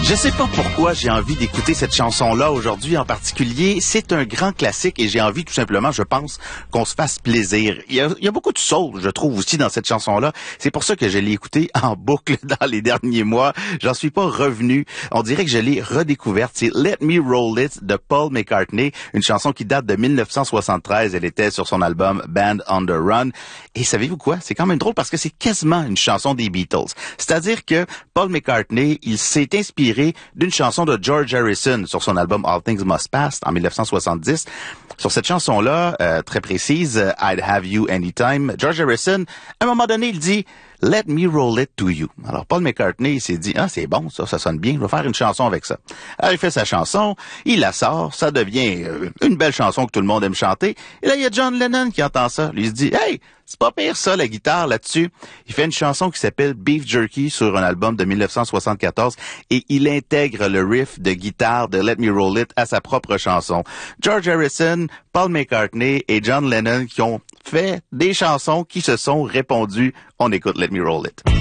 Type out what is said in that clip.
Je sais pas pourquoi j'ai envie d'écouter cette chanson-là aujourd'hui en particulier. C'est un grand classique et j'ai envie tout simplement, je pense, qu'on se fasse plaisir. Il y a beaucoup de soul, je trouve, aussi dans cette chanson-là. C'est pour ça que je l'ai écoutée en boucle dans les derniers mois. J'en suis pas revenu. On dirait que je l'ai redécouverte. C'est Let Me Roll It de Paul McCartney, une chanson qui date de 1973. Elle était sur son album Band on the Run. Et savez-vous quoi? C'est quand même drôle parce que c'est quasiment une chanson des Beatles. C'est-à-dire que Paul McCartney, il s'est inspiré d'une chanson de George Harrison sur son album All Things Must Pass en 1970. Sur cette chanson-là, très précise, I'd Have You Anytime, George Harrison, à un moment donné, il dit « Let me roll it to you ». Alors, Paul McCartney, il s'est dit « Ah, c'est bon, ça sonne bien, je vais faire une chanson avec ça ». Alors, il fait sa chanson, il la sort, ça devient une belle chanson que tout le monde aime chanter. Et là, il y a John Lennon qui entend ça. Lui, il se dit « Hey, c'est pas pire ça, la guitare là-dessus ». Il fait une chanson qui s'appelle Beef Jerky sur un album de 1974 et il intègre le riff de guitare de Let Me Roll It à sa propre chanson. George Harrison, Paul McCartney et John Lennon qui ont fait des chansons qui se sont répondues. On écoute Let Me Roll It.